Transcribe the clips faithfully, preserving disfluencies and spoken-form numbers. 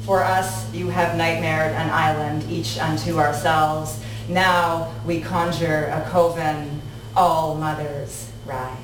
For us, you have nightmared an island, each unto ourselves. Now we conjure a coven, all mothers rise.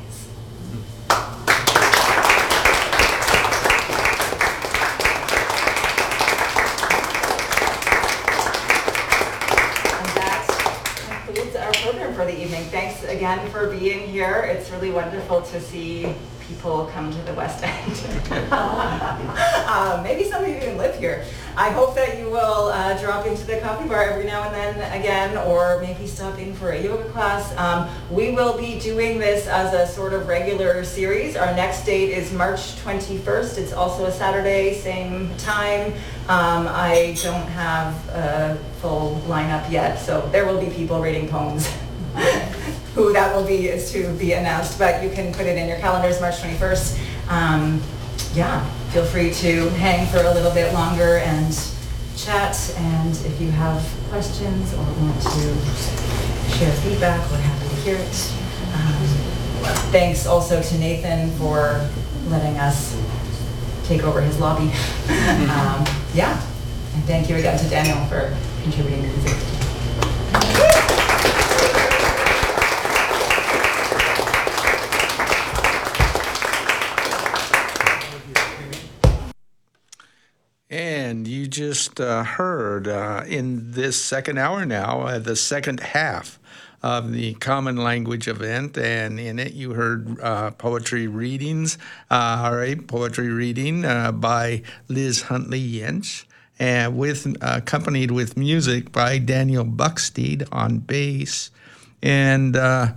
Program for the evening. Thanks again for being here. It's really wonderful to see people come to the West End. uh, maybe some of you even live here. I hope that you will uh, drop into the coffee bar every now and then again, or maybe stop in for a yoga class. Um, we will be doing this as a sort of regular series. Our next date is March twenty-first. It's also a Saturday, same time. Um, I don't have a full lineup yet, so there will be people reading poems. Who that will be is to be announced, but you can put it in your calendars, March twenty-first. Um, yeah, feel free to hang for a little bit longer and chat, and if you have questions or want to share feedback, we're happy to hear it. Um, thanks also to Nathan for letting us take over his lobby. um, yeah, and thank you again to Daniel for contributing to music. And you just uh, heard uh, in this second hour now, uh, the second half of the Common Language event, and in it you heard uh, poetry readings, uh, all right, poetry reading uh, by Liz Huntley-Jentsch, and with uh, accompanied with music by Daniel Buxteed on bass, and uh,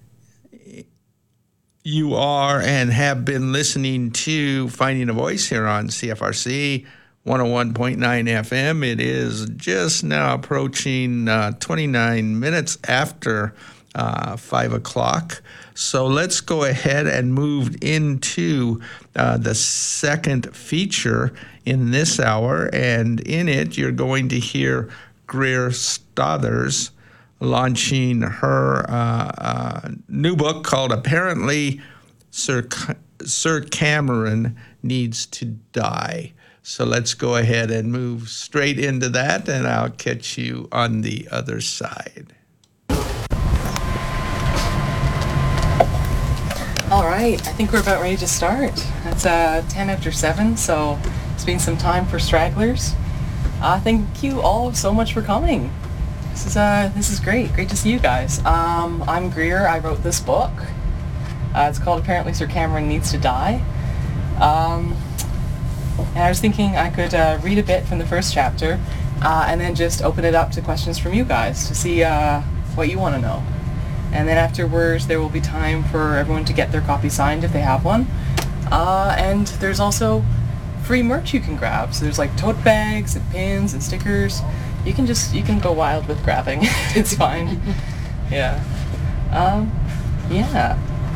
you are and have been listening to Finding a Voice here on C F R C one oh one point nine F M. It is just now approaching uh, twenty-nine minutes after uh, five o'clock. So let's go ahead and move into uh, the second feature in this hour. And in it, you're going to hear Greer Stothers launching her uh, uh, new book called Apparently Sir, Sir Cameron Needs to Die. So let's go ahead and move straight into that, and I'll catch you on the other side. All right, I think we're about ready to start. It's uh, ten after seven, so it's been some time for stragglers. Uh, thank you all so much for coming. This is uh, this is great. Great to see you guys. Um, I'm Greer. I wrote this book. Uh, it's called Apparently Sir Cameron Needs to Die. Um, And I was thinking I could uh, read a bit from the first chapter uh, and then just open it up to questions from you guys to see uh, what you want to know. And then afterwards there will be time for everyone to get their copy signed if they have one. Uh, and there's also free merch you can grab. So there's like tote bags and pins and stickers. You can just, you can go wild with grabbing. It's fine. Yeah. Um, yeah.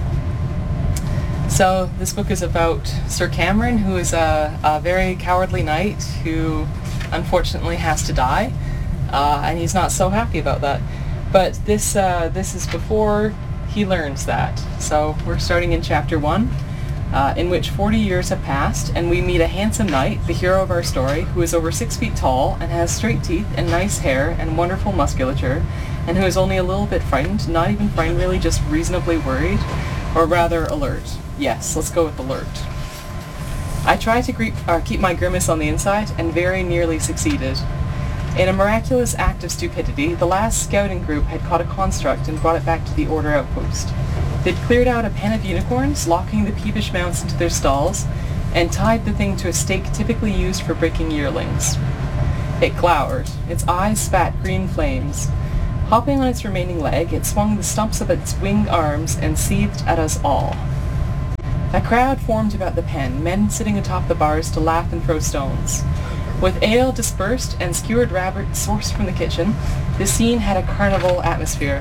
So this book is about Sir Cameron, who is a, a very cowardly knight who unfortunately has to die, uh, and he's not so happy about that. But this uh, this is before he learns that. So we're starting in chapter one, uh, in which forty years have passed, and we meet a handsome knight, the hero of our story, who is over six feet tall and has straight teeth and nice hair and wonderful musculature, and who is only a little bit frightened, not even frightened really, just reasonably worried, or rather alert. Yes, let's go with alert. I tried to gre- uh, keep my grimace on the inside and very nearly succeeded. In a miraculous act of stupidity, the last scouting group had caught a construct and brought it back to the Order outpost. They'd cleared out a pen of unicorns, locking the peevish mounts into their stalls, and tied the thing to a stake typically used for breaking yearlings. It glowered. Its eyes spat green flames. Hopping on its remaining leg, it swung the stumps of its winged arms and seethed at us all. A crowd formed about the pen, men sitting atop the bars to laugh and throw stones. With ale dispersed and skewered rabbit sourced from the kitchen, the scene had a carnival atmosphere.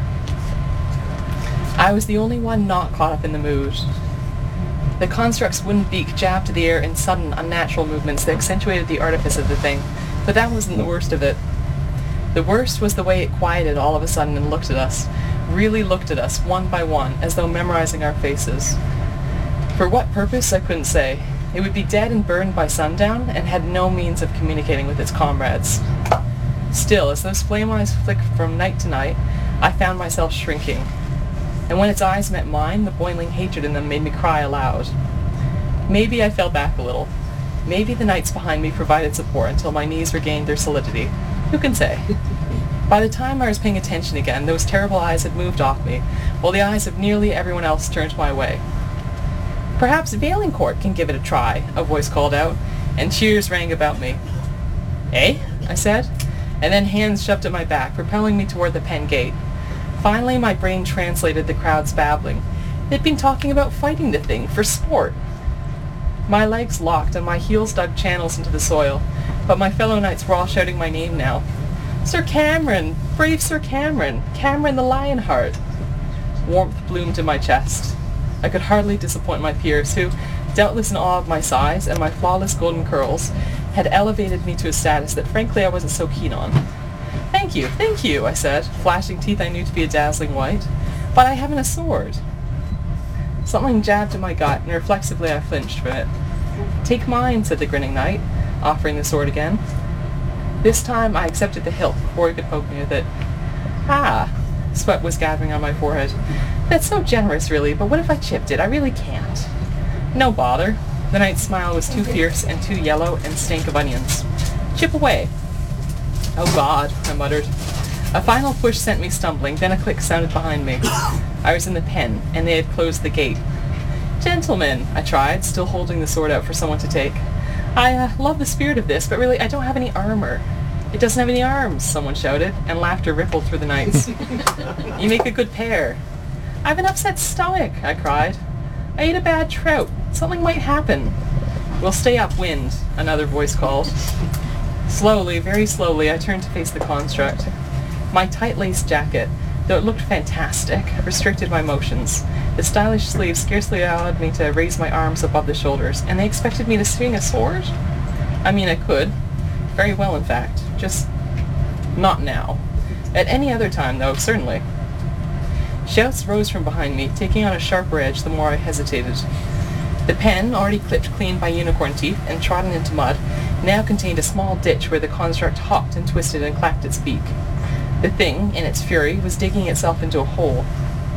I was the only one not caught up in the mood. The construct's wooden beak jabbed to the air in sudden, unnatural movements that accentuated the artifice of the thing, but that wasn't the worst of it. The worst was the way it quieted all of a sudden and looked at us, really looked at us, one by one, as though memorizing our faces. For what purpose, I couldn't say. It would be dead and burned by sundown and had no means of communicating with its comrades. Still, as those flame eyes flicked from night to night, I found myself shrinking. And when its eyes met mine, the boiling hatred in them made me cry aloud. Maybe I fell back a little. Maybe the nights behind me provided support until my knees regained their solidity. Who can say? By the time I was paying attention again, those terrible eyes had moved off me, while the eyes of nearly everyone else turned my way. "Perhaps Valencourt can give it a try," a voice called out, and cheers rang about me. "Eh?" I said, and then hands shoved at my back, propelling me toward the pen gate. Finally, my brain translated the crowd's babbling. They'd been talking about fighting the thing for sport. My legs locked and my heels dug channels into the soil, but my fellow knights were all shouting my name now. "Sir Cameron! Brave Sir Cameron! Cameron the Lionheart!" Warmth bloomed in my chest. I could hardly disappoint my peers, who, doubtless in awe of my size and my flawless golden curls, had elevated me to a status that frankly I wasn't so keen on. "Thank you, thank you," I said, flashing teeth I knew to be a dazzling white. "But I haven't a sword." Something jabbed in my gut, and reflexively I flinched from it. "Take mine," said the grinning knight, offering the sword again. This time I accepted the hilt before he could poke me with it. "Ah," sweat was gathering on my forehead. "That's so generous, really, but what if I chipped it? I really can't." "No bother." The knight's smile was too fierce and too yellow and stank of onions. "Chip away." "Oh God," I muttered. A final push sent me stumbling, then a click sounded behind me. I was in the pen, and they had closed the gate. "Gentlemen," I tried, still holding the sword out for someone to take. I uh, love the spirit of this, but really I don't have any armor." "It doesn't have any arms," someone shouted, and laughter rippled through the knights. "You make a good pair." "I have an upset stomach," I cried. "I ate a bad trout. Something might happen." "We'll stay upwind," another voice called. Slowly, very slowly, I turned to face the construct. My tight-laced jacket, though it looked fantastic, restricted my motions. The stylish sleeves scarcely allowed me to raise my arms above the shoulders, and they expected me to swing a sword? I mean, I could. Very well, in fact. Just not now. At any other time, though, certainly. Shouts rose from behind me, taking on a sharper edge the more I hesitated. The pen, already clipped clean by unicorn teeth and trodden into mud, now contained a small ditch where the construct hopped and twisted and clacked its beak. The thing, in its fury, was digging itself into a hole.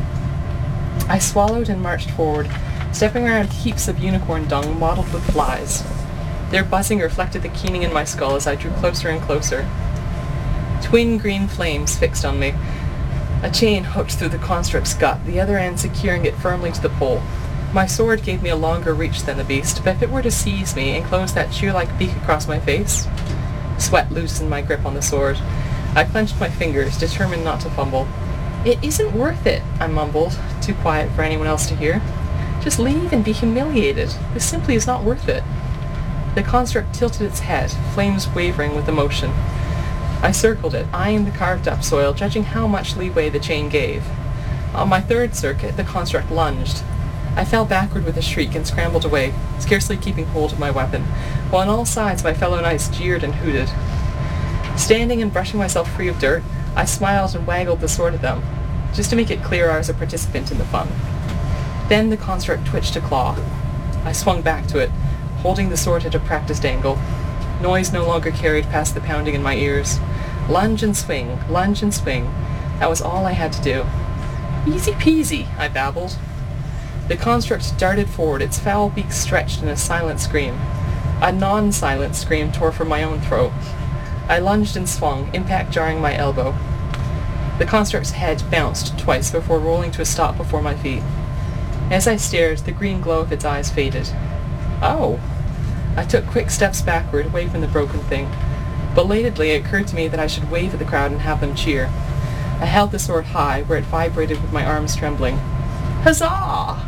I swallowed and marched forward, stepping around heaps of unicorn dung mottled with flies. Their buzzing reflected the keening in my skull as I drew closer and closer. Twin green flames fixed on me. A chain hooked through the construct's gut, the other end securing it firmly to the pole. My sword gave me a longer reach than the beast, but if it were to seize me and close that shear-like beak across my face... Sweat loosened my grip on the sword. I clenched my fingers, determined not to fumble. "It isn't worth it," I mumbled, too quiet for anyone else to hear. "Just leave and be humiliated. This simply is not worth it." The construct tilted its head, flames wavering with emotion. I circled it, eyeing the carved-up soil, judging how much leeway the chain gave. On my third circuit, the construct lunged. I fell backward with a shriek and scrambled away, scarcely keeping hold of my weapon, while on all sides my fellow knights jeered and hooted. Standing and brushing myself free of dirt, I smiled and waggled the sword at them, just to make it clear I was a participant in the fun. Then the construct twitched a claw. I swung back to it, holding the sword at a practiced angle. Noise no longer carried past the pounding in my ears. Lunge and swing, lunge and swing. That was all I had to do. "Easy peasy," I babbled. The construct darted forward, its foul beak stretched in a silent scream. A non-silent scream tore from my own throat. I lunged and swung, impact jarring my elbow. The construct's head bounced twice before rolling to a stop before my feet. As I stared, the green glow of its eyes faded. Oh! I took quick steps backward, away from the broken thing. Belatedly, it occurred to me that I should wave at the crowd and have them cheer. I held the sword high, where it vibrated with my arms trembling. Huzzah!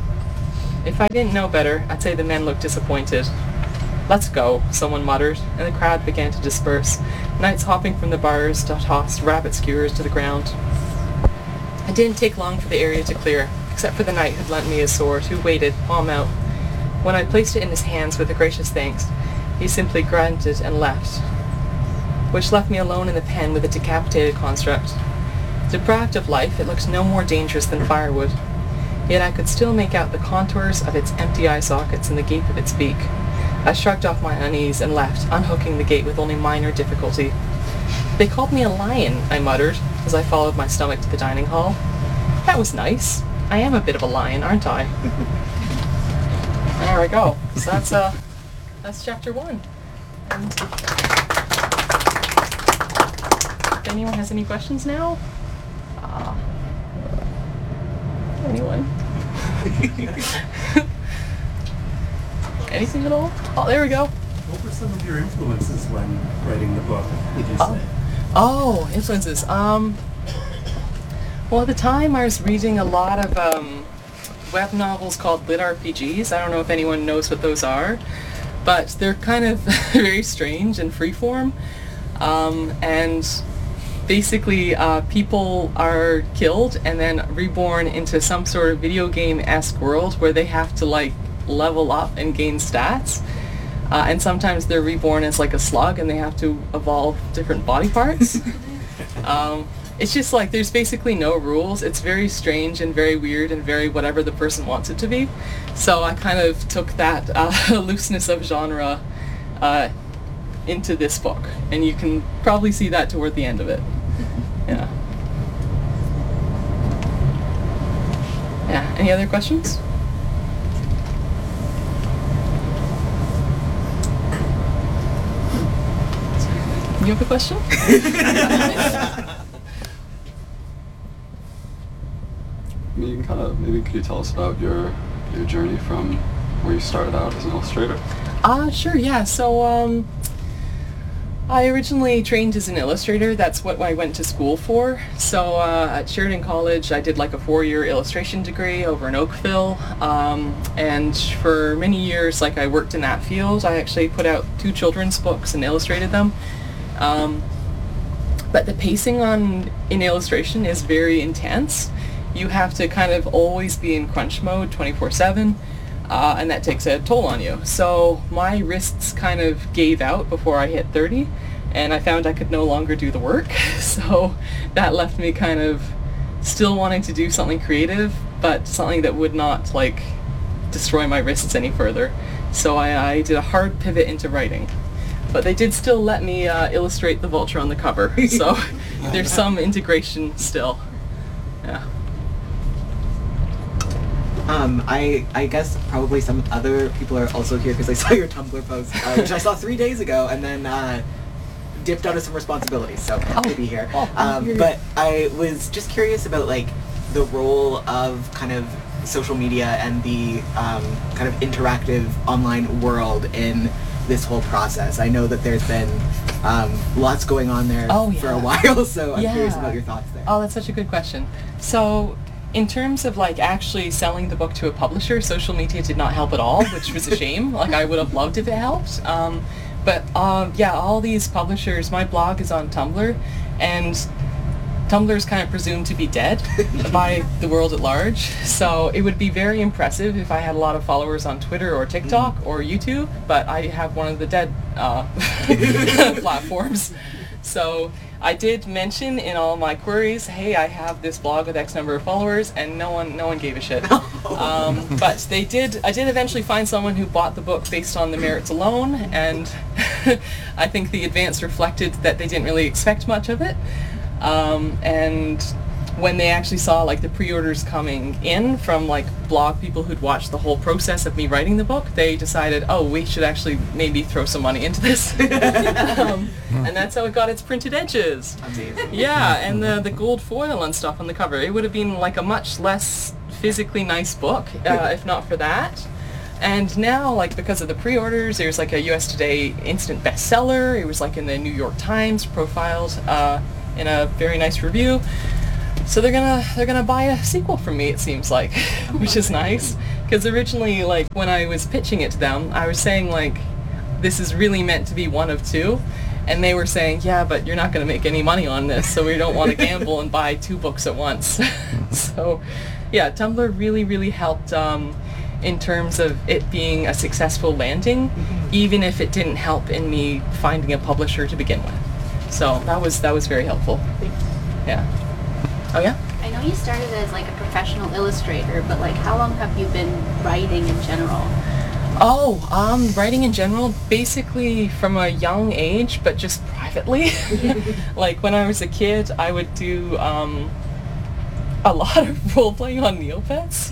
If I didn't know better, I'd say the men looked disappointed. "Let's go," someone muttered, and the crowd began to disperse, knights hopping from the bars to tossed rabbit skewers to the ground. It didn't take long for the area to clear, except for the knight who'd lent me his sword, who waited, palm out. When I placed it in his hands with a gracious thanks, he simply grunted and left, which left me alone in the pen with a decapitated construct. Deprived of life, it looked no more dangerous than firewood. yet I could still make out the contours of its empty eye sockets and the gape of its beak. I shrugged off my unease and left, unhooking the gate with only minor difficulty. They called me a lion, I muttered, as I followed my stomach to the dining hall. That was nice. I am a bit of a lion, aren't I? There we go. So that's, uh, that's chapter one. And if anyone has any questions now? Uh, anyone? Anything at all? Oh, there we go. What were some of your influences when writing the book, would you Oh, say? oh influences. Um, well, at the time I was reading a lot of um, web novels called lit R P Gs. I don't know if anyone knows what those are, but they're kind of very strange and freeform. Um, and basically, uh, people are killed and then reborn into some sort of video game-esque world where they have to like level up and gain stats. Uh, and sometimes they're reborn as like a slug and they have to evolve different body parts. um, it's just like there's basically no rules. It's very strange and very weird and very whatever the person wants it to be. So I kind of took that uh, looseness of genre uh, into this book, and you can probably see that toward the end of it. Yeah. Yeah. Any other questions? You have a question? I mean, you can kind of, maybe could you tell us about your your journey from where you started out as an illustrator? Uh, sure, yeah. So, um, I originally trained as an illustrator. That's what I went to school for. So, uh, at Sheridan College, I did like a four-year illustration degree over in Oakville. Um, and for many years, like, I worked in that field. I actually put out two children's books and illustrated them. Um, but the pacing on in illustration is very intense. You have to kind of always be in crunch mode twenty-four seven, uh, and that takes a toll on you. So my wrists kind of gave out before I hit thirty, and I found I could no longer do the work. So that left me kind of still wanting to do something creative, but something that would not like destroy my wrists any further. So I, I did a hard pivot into writing. But they did still let me uh, illustrate the vulture on the cover, so there's some integration still. Yeah. Um, I I guess probably some other people are also here because I saw your Tumblr post, uh, which I saw three days ago, and then uh, dipped out of some responsibilities, so happy Oh. to be here. Oh, I'm um, here. But I was just curious about like the role of kind of social media and the um, kind of interactive online world in this whole process. I know that there's been um, lots going on there Oh, for a yeah. while, so I'm curious Yeah. about your thoughts there. Oh, that's such a good question. So, in terms of like actually selling the book to a publisher, social media did not help at all, which was a shame. Like I would have loved if it helped. Um, but uh, yeah, all these publishers, my blog is on Tumblr, and Tumblr's kind of presumed to be dead by the world at large. So it would be very impressive if I had a lot of followers on Twitter or TikTok or YouTube, but I have one of the dead uh, platforms. So I did mention in all my queries, hey, I have this blog with X number of followers, and no one, no one gave a shit. Um, but they did. I did eventually find someone who bought the book based on the merits alone, and I think the advance reflected that they didn't really expect much of it. Um, and when they actually saw like the pre-orders coming in from like blog people who'd watched the whole process of me writing the book, they decided, oh, we should actually maybe throw some money into this. um, and that's how it got its printed edges. Amazing. Yeah, and the the gold foil and stuff on the cover. It would have been like a much less physically nice book uh, if not for that. And now, like, because of the pre-orders, there's like a U S Today instant bestseller. It was like in the New York Times, profiled uh, in a very nice review. So they're gonna they're gonna buy a sequel from me, it seems like, which is nice. Because originally, like, when I was pitching it to them, I was saying like, this is really meant to be one of two, and they were saying, yeah, but you're not gonna make any money on this, so we don't want to gamble and buy two books at once. So, yeah, Tumblr really really helped. Um, in terms of it being a successful landing, even if it didn't help in me finding a publisher to begin with. So that was that was very helpful. Yeah. Oh yeah? I I know you started as like a professional illustrator, but like how long have you been writing in general? Oh, um, writing in general, basically from a young age, but just privately. Like when I was a kid, I would do um, a lot of role playing on Neopets.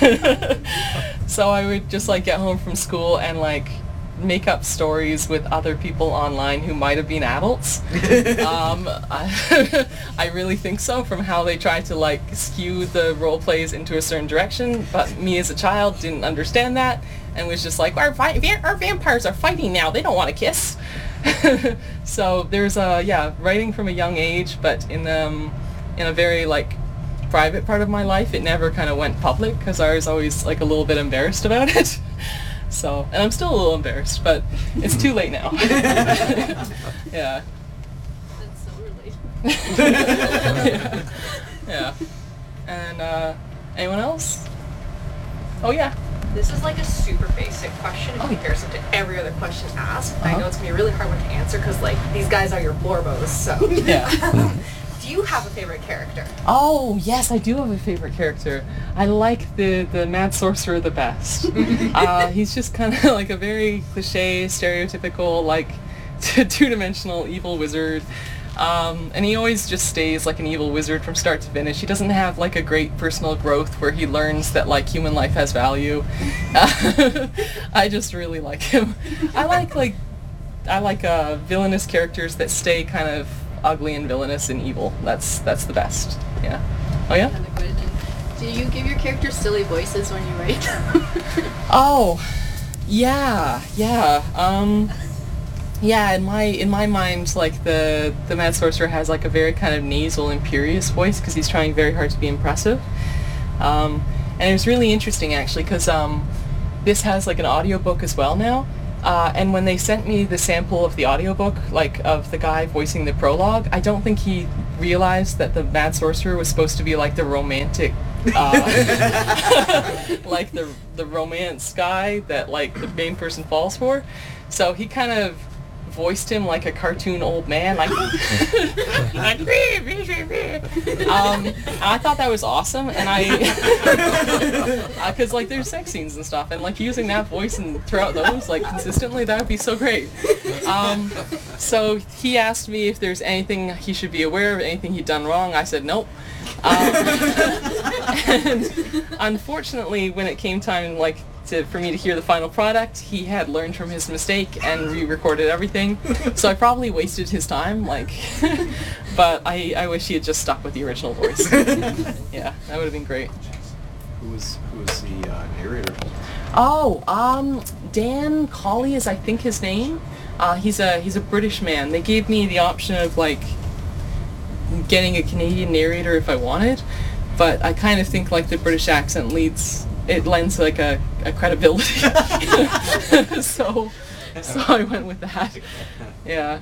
So I would just like get home from school and like make up stories with other people online who might have been adults. um, I, I really think so, from how they tried to like skew the role plays into a certain direction, but me as a child didn't understand that and was just like, our, vi- our vampires are fighting now, they don't want to kiss. So there's a, yeah, writing from a young age, but in, um, in a very like private part of my life, it never kind of went public because I was always like a little bit embarrassed about it. So, and I'm still a little embarrassed, but it's too late now. Yeah. That's so relatable. Yeah. Yeah. And, uh, anyone else? Oh, yeah. This is like a super basic question in comparison to every other question asked. I Uh-huh. know it's gonna be a really hard one to answer because like these guys are your Borbos, so. Yeah. Do you have a favorite character? Oh, yes, I do have a favorite character. I like the, the Mad Sorcerer the best. uh, he's just kind of like a very cliche, stereotypical, like, two-dimensional evil wizard. Um, and he always just stays like an evil wizard from start to finish. He doesn't have like a great personal growth where he learns that like human life has value. Uh, I just really like him. I like like I like uh, villainous characters that stay kind of ugly and villainous and evil. That's that's the best. Yeah. Oh yeah? Another question. Do you give your characters silly voices when you write them? Oh, yeah, yeah. Um, yeah. In my in my mind, like the the Mad Sorcerer has like a very kind of nasal, imperious voice because he's trying very hard to be impressive. Um, and it was really interesting actually because um, this has like an audiobook as well now. Uh, and when they sent me the sample of the audiobook, like of the guy voicing the prologue, I don't think he realized that the Mad Sorcerer was supposed to be like the romantic, uh, like the the romance guy that like the main person falls for. So he kind of voiced him like a cartoon old man, like, like um, I thought that was awesome, and I, because like there's sex scenes and stuff, and like using that voice and throughout those like consistently, that would be so great. Um, so he asked me if there's anything he should be aware of, anything he'd done wrong. I said nope. Um, and unfortunately, when it came time like to, for me to hear the final product, he had learned from his mistake and re-recorded everything. So I probably wasted his time, like, but I, I wish he had just stuck with the original voice. Yeah, that would have been great. Who was who was the uh, narrator? Oh, um, Dan Colley is I think his name. Uh, he's a he's a British man. They gave me the option of like getting a Canadian narrator if I wanted, but I kind of think like the British accent leads. It lends like a, a credibility. so so I went with that. Yeah.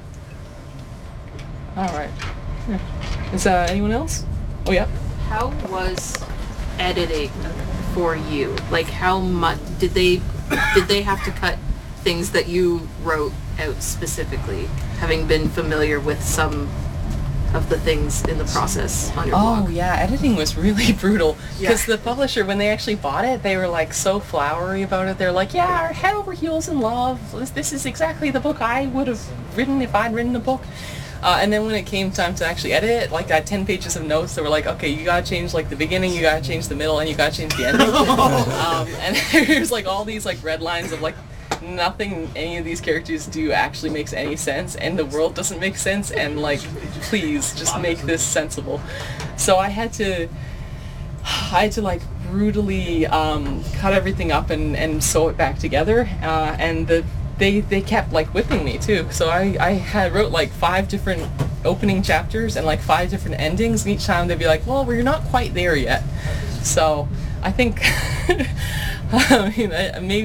All right. Yeah. Is uh, anyone else? Oh yeah. How was editing for you? Like how much did they did they have to cut things that you wrote out specifically, having been familiar with some of the things in the process on your blog? Oh yeah, editing was really brutal because Yeah. the publisher, when they actually bought it, they were like so flowery about it. They're like, yeah, head over heels in love. This, this is exactly the book I would have written if I'd written the book. Uh, and then when it came time to actually edit it, like I had ten pages of notes that were like, okay, you gotta change like the beginning, you gotta change the middle, and you gotta change the ending. um, and there's like all these like red lines of like nothing any of these characters do actually makes any sense, and the world doesn't make sense, and like please just make this sensible. So I had to I had to like brutally um, cut everything up and, and sew it back together, uh, and the they they kept like whipping me too. So I, I had wrote like five different opening chapters and like five different endings, and each time they'd be like, well, we're not quite there yet. So I think I mean maybe